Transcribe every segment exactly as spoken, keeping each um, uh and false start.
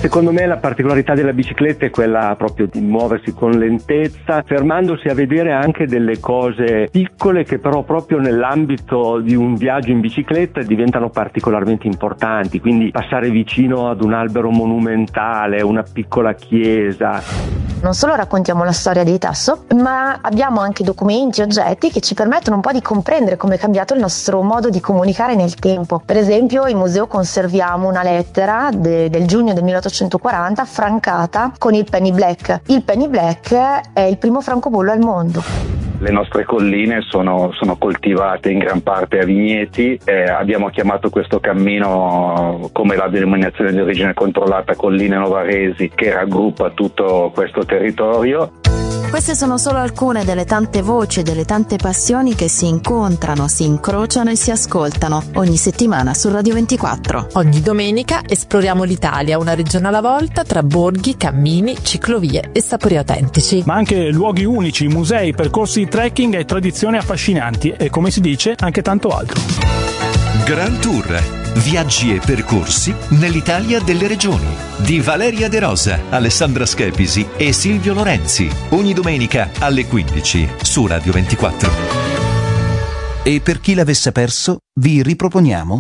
Secondo me la particolarità della bicicletta è quella proprio di muoversi con lentezza, fermandosi a vedere anche delle cose piccole che però proprio nell'ambito di un viaggio in bicicletta diventano particolarmente importanti, quindi passare vicino ad un albero monumentale, una piccola chiesa. Non solo raccontiamo la storia dei Tasso, ma abbiamo anche documenti, oggetti che ci permettono un po' di comprendere come è cambiato il nostro modo di comunicare nel tempo. Per esempio in museo conserviamo una lettera de- del giugno del milleottocentoquaranta francata con il penny black. Il penny black è il primo francobollo al mondo. Le nostre colline sono, sono coltivate in gran parte a vigneti, eh, abbiamo chiamato questo cammino come la denominazione di origine controllata Colline Novaresi, che raggruppa tutto questo territorio. Queste sono solo alcune delle tante voci e delle tante passioni che si incontrano, si incrociano e si ascoltano ogni settimana su Radio ventiquattro. Ogni domenica esploriamo l'Italia, una regione alla volta, tra borghi, cammini, ciclovie e sapori autentici. Ma anche luoghi unici, musei, percorsi di trekking e tradizioni affascinanti e, come si dice, anche tanto altro. Grand Tour, viaggi e percorsi nell'Italia delle regioni, di Valeria De Rosa, Alessandra Schepisi e Silvio Lorenzi, ogni domenica alle quindici su Radio ventiquattro. E per chi l'avesse perso, vi riproponiamo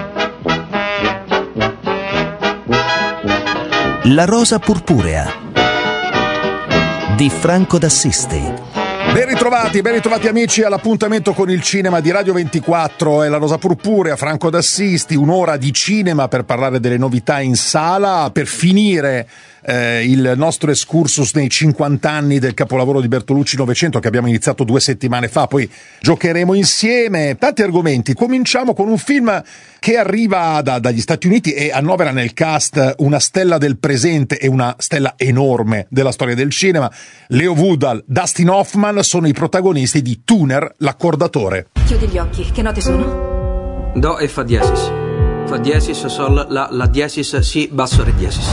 La rosa purpurea di Franco d'Assisi. Ben ritrovati, ben ritrovati amici all'appuntamento con il cinema di Radio ventiquattro e La rosa purpurea, Franco d'Assisi, un'ora di cinema per parlare delle novità in sala, per finire eh, il nostro excursus nei cinquanta anni del capolavoro di Bertolucci Novecento che abbiamo iniziato due settimane fa, poi giocheremo insieme, tanti argomenti. Cominciamo con un film che arriva da, dagli Stati Uniti e annovera nel cast una stella del presente e una stella enorme della storia del cinema. Leo Woodall, Dustin Hoffman sono i protagonisti di Tuner, l'accordatore. Chiudi gli occhi, che note sono? Do e fa diesis. Fa diesis, sol, la, la diesis, si, basso, re diesis.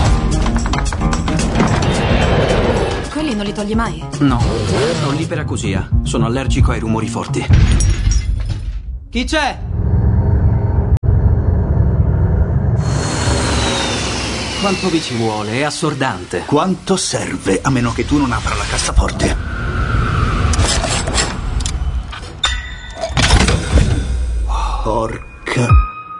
Quelli non li togli mai? No, ho l'iperacusia. Sono allergico ai rumori forti. Chi c'è? Quanto vi ci vuole? È assordante. Quanto serve, a meno che tu non apra la cassaforte? Porca.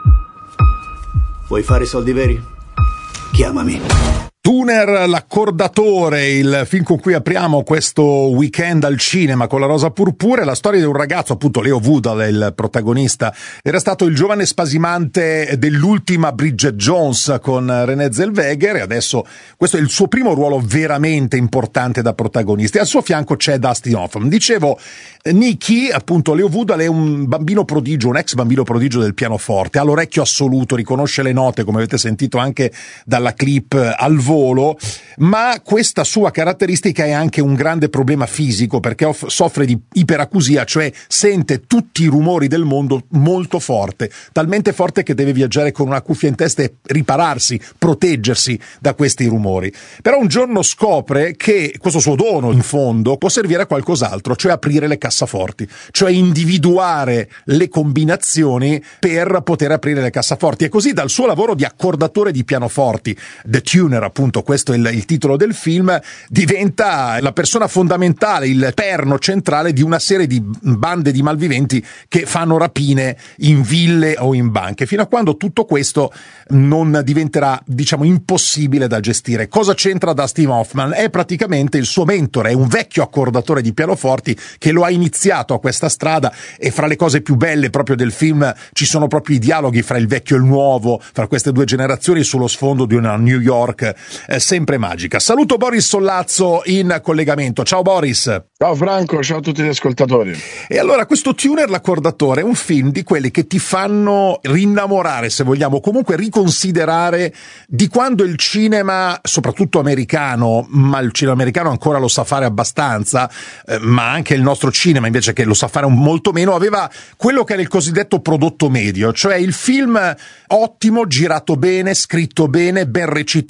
Vuoi fare soldi veri? Chiamami. Tuner, l'accordatore, il film con cui apriamo questo weekend al cinema con La rosa purpurea, la storia di un ragazzo, appunto Leo Woodall è il protagonista, era stato il giovane spasimante dell'ultima Bridget Jones con Renée Zellweger e adesso questo è il suo primo ruolo veramente importante da protagonista e al suo fianco c'è Dustin Hoffman. Dicevo, Nicky, appunto Leo Woodall è un bambino prodigio, un ex bambino prodigio del pianoforte, ha l'orecchio assoluto, riconosce le note come avete sentito anche dalla clip al volo, ma questa sua caratteristica è anche un grande problema fisico perché off- soffre di iperacusia, cioè sente tutti i rumori del mondo molto forte, talmente forte che deve viaggiare con una cuffia in testa e ripararsi, proteggersi da questi rumori. Però un giorno scopre che questo suo dono in fondo può servire a qualcos'altro, cioè aprire le cassaforti, cioè individuare le combinazioni per poter aprire le cassaforti e così dal suo lavoro di accordatore di pianoforti, The Tuner appunto, questo è il, il titolo del film, diventa la persona fondamentale, il perno centrale di una serie di bande di malviventi che fanno rapine in ville o in banche, fino a quando tutto questo non diventerà, diciamo, impossibile da gestire. Cosa c'entra Dustin Hoffman? È praticamente il suo mentore, è un vecchio accordatore di pianoforti che lo ha iniziato a questa strada e fra le cose più belle proprio del film ci sono proprio i dialoghi fra il vecchio e il nuovo, fra queste due generazioni sullo sfondo di una New York eh, sempre magica. Saluto Boris Sollazzo in collegamento. Ciao Boris. Ciao Franco, ciao a tutti gli ascoltatori. E allora questo Tuner, l'accordatore, è un film di quelli che ti fanno rinnamorare, se vogliamo, comunque riconsiderare di quando il cinema, soprattutto americano, ma il cinema americano ancora lo sa fare abbastanza, eh, ma anche il nostro cinema invece che lo sa fare molto meno, aveva quello che era il cosiddetto prodotto medio, cioè il film ottimo, girato bene, scritto bene, ben recitato, sempre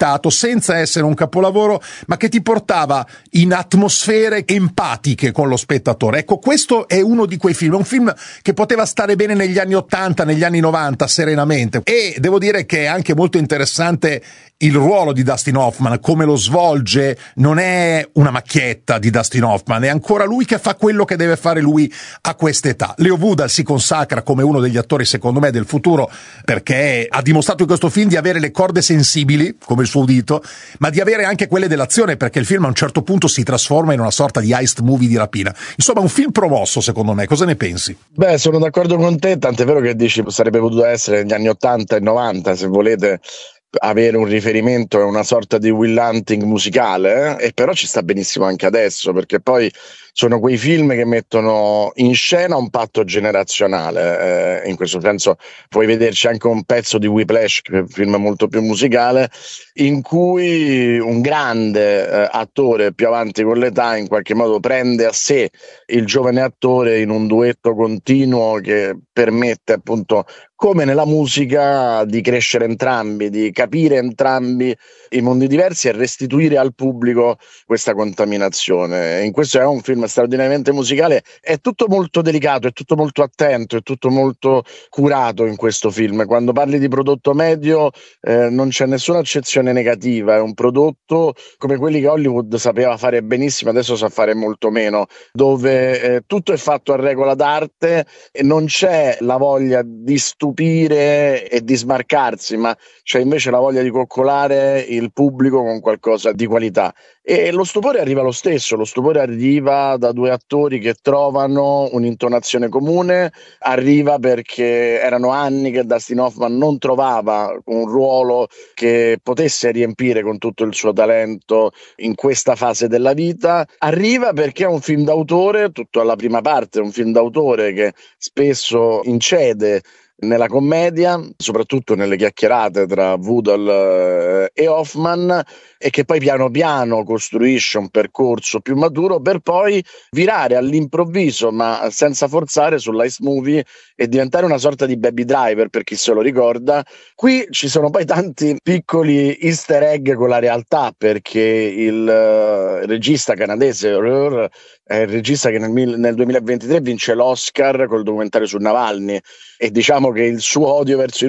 senza essere un capolavoro, ma che ti portava in atmosfere empatiche con lo spettatore. Ecco, questo è uno di quei film, è un film che poteva stare bene negli anni ottanta, negli anni novanta, serenamente. E devo dire che è anche molto interessante il ruolo di Dustin Hoffman, come lo svolge. Non è una macchietta di Dustin Hoffman, è ancora lui che fa quello che deve fare lui a quest'età. Leo Woodall si consacra come uno degli attori, secondo me, del futuro, perché ha dimostrato in questo film di avere le corde sensibili, come il suo udito, ma di avere anche quelle dell'azione, perché il film a un certo punto si trasforma in una sorta di heist movie di rapina. Insomma, un film promosso, secondo me. Cosa ne pensi? Beh, sono d'accordo con te, tant'è vero che dici sarebbe potuto essere negli anni ottanta e novanta, se volete avere un riferimento è una sorta di Will Hunting musicale, eh? E però ci sta benissimo anche adesso, perché poi sono quei film che mettono in scena un patto generazionale, eh, in questo senso puoi vederci anche un pezzo di Whiplash, che è un film molto più musicale, in cui un grande eh, attore più avanti con l'età in qualche modo prende a sé il giovane attore in un duetto continuo che permette, appunto, come nella musica, di crescere entrambi, di capire entrambi i mondi diversi e restituire al pubblico questa contaminazione. In questo è un film straordinariamente musicale, è tutto molto delicato, è tutto molto attento, è tutto molto curato in questo film. Quando parli di prodotto medio eh, non c'è nessuna accezione negativa, è un prodotto come quelli che Hollywood sapeva fare benissimo, adesso sa fare molto meno, dove eh, tutto è fatto a regola d'arte e non c'è la voglia di stupire e di smarcarsi, ma c'è invece la voglia di coccolare il pubblico con qualcosa di qualità. E lo stupore arriva lo stesso, lo stupore arriva da due attori che trovano un'intonazione comune, arriva perché erano anni che Dustin Hoffman non trovava un ruolo che potesse riempire con tutto il suo talento in questa fase della vita, arriva perché è un film d'autore, tutto alla prima parte, è un film d'autore che spesso incede nella commedia, soprattutto nelle chiacchierate tra Woodall e Hoffman, e che poi piano piano costruisce un percorso più maturo per poi virare all'improvviso, ma senza forzare, sull'ice movie e diventare una sorta di Baby Driver, per chi se lo ricorda. Qui ci sono poi tanti piccoli easter egg con la realtà, perché il uh, regista canadese è il regista che nel, nel duemilaventitré vince l'Oscar col documentario su Navalny, e diciamo che il suo odio verso i